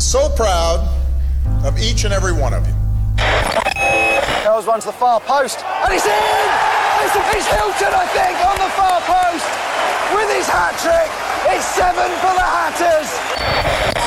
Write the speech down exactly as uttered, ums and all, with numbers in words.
so proud of each and every one of you. Curls one to the far post, and he's in! It's, it's Hilton, I think, on the far post with his hat-trick. It's seven for the Hatters.